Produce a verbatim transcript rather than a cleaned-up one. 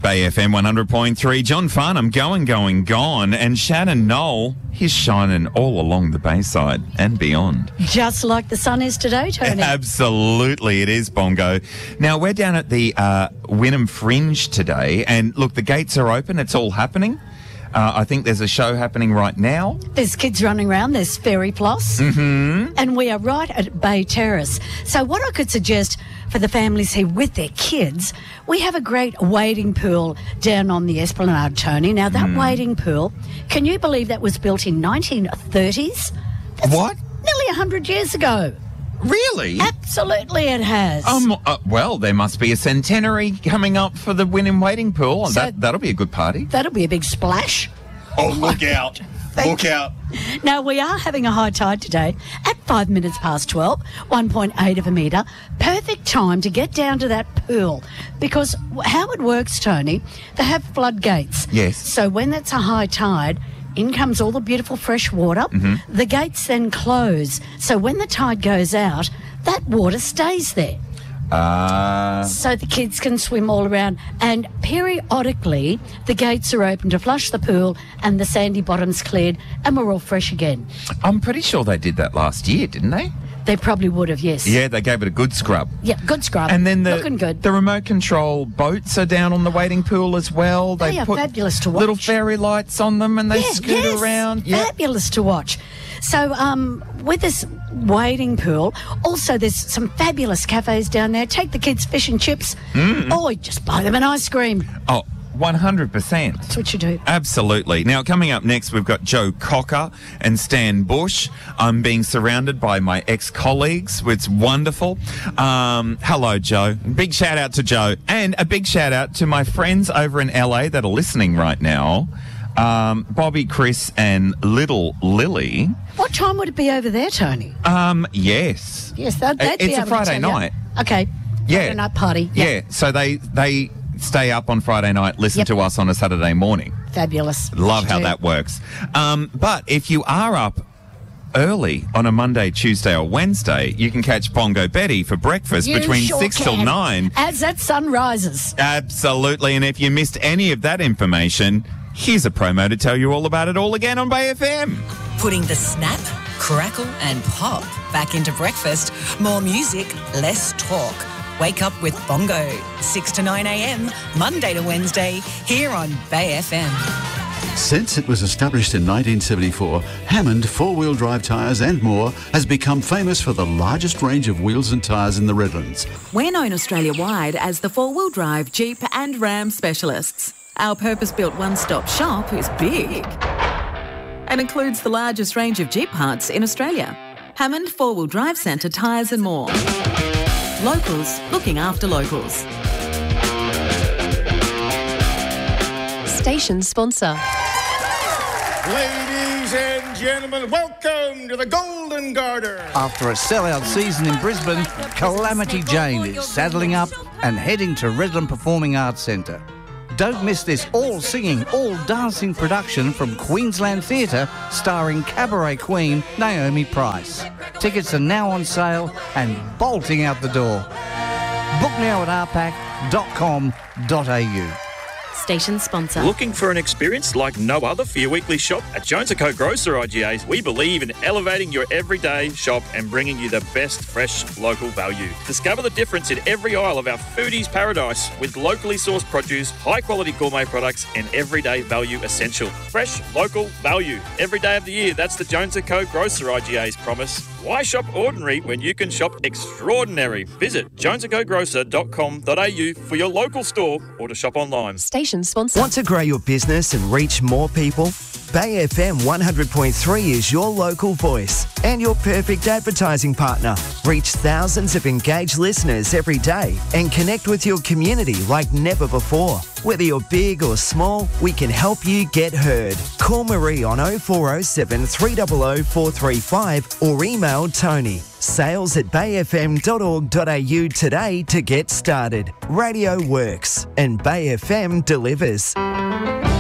Bay F M one hundred point three. John Farnham, going, going, gone. And Shannon Knoll, he's shining all along the Bayside and beyond. Just like the sun is today, Tony. Absolutely, it is, Bongo. Now, we're down at the uh, Wynnum Fringe today. And look, the gates are open. It's all happening. Uh, I think there's a show happening right now. There's kids running around. There's Fairy Plus. Mm-hmm. And we are right at Bay Terrace. So what I could suggest for the families here with their kids, we have a great wading pool down on the Esplanade, Tony. Now, that mm. wading pool, can you believe that was built in nineteen thirties? That's what? Nearly one hundred years ago. Really? Absolutely it has. Um. Uh, well, there must be a centenary coming up for the Wynnum Wading Pool. So that, that'll be a good party. That'll be a big splash. Oh, look out. Look out. Now, we are having a high tide today at five minutes past twelve, one point eight of a metre. Perfect time to get down to that pool because how it works, Tony, they have floodgates. Yes. So when that's a high tide, in comes all the beautiful fresh water. Mm-hmm. The gates then close. So when the tide goes out, that water stays there. Uh... So the kids can swim all around. And periodically, the gates are open to flush the pool and the sandy bottom's cleared and we're all fresh again. I'm pretty sure they did that last year, didn't they? They probably would have, yes. Yeah, they gave it a good scrub. Yeah, good scrub. And then the, Looking good. the remote control boats are down on the wading pool as well. They, they are put fabulous to watch. Little fairy lights on them and they yeah, scoot yes, around. Yep. Fabulous to watch. So um, with this wading pool, also there's some fabulous cafes down there. Take the kids fish and chips Mm. or just buy them an ice cream. Oh, one hundred percent. That's what you do. Absolutely. Now, coming up next, we've got Joe Cocker and Stan Bush. I'm being surrounded by my ex-colleagues. It's wonderful. Um, hello, Joe. Big shout out to Joe. And a big shout out to my friends over in L A that are listening right now. Um, Bobby, Chris and little Lily. What time would it be over there, Tony? Um, yes. Yes, that, they'd be It's a able Friday to tell you. night. Okay. Yeah. Friday night party. Yeah. Yeah. So they... they stay up on Friday night, listen Yep. to us on a Saturday morning. Fabulous. Love You how do. that works. Um, but if you are up early on a Monday, Tuesday or Wednesday, you can catch Bongo Betty for breakfast You between sure six till can. nine. As that sun rises. Absolutely. And if you missed any of that information, here's a promo to tell you all about it all again on Bay F M. Putting the snap, crackle and pop back into breakfast. More music, less talk. Wake up with Bongo, six to nine a.m, Monday to Wednesday, here on Bay F M. Since it was established in nineteen seventy-four, Hammond four-wheel drive tyres and more has become famous for the largest range of wheels and tyres in the Redlands. We're known Australia-wide as the four-wheel drive Jeep and Ram specialists. Our purpose-built one-stop shop is big and includes the largest range of Jeep parts in Australia. Hammond Four-Wheel Drive Centre tyres and more. Locals looking after locals. Station sponsor. Ladies and gentlemen, welcome to the Golden Garter. After a sellout season in Brisbane, Calamity Jane is saddling up and heading to Redland Performing Arts Centre. Don't miss this all-singing, all-dancing production from Queensland Theatre starring cabaret queen Naomi Price. Tickets are now on sale and bolting out the door. Book now at r pac dot com dot a u. Station sponsor. Looking for an experience like no other for your weekly shop? At Jones and Co Grocer I G As, we believe in elevating your everyday shop and bringing you the best fresh local value. Discover the difference in every aisle of our foodies paradise with locally sourced produce, high quality gourmet products and everyday value essential. Fresh local value every day of the year. That's the Jones and Co Grocer I G A's promise. Why shop ordinary when you can shop extraordinary? Visit jones and co grocer dot com dot a u for your local store or to shop online. Station sponsor. Want to grow your business and reach more people? Bay F M one hundred point three is your local voice and your perfect advertising partner. Reach thousands of engaged listeners every day and connect with your community like never before. Whether you're big or small, we can help you get heard. Call Marie on oh four oh seven, three hundred, four three five or email Tony. Sales at bay f m dot org dot a u today to get started. Radio works and Bay F M delivers.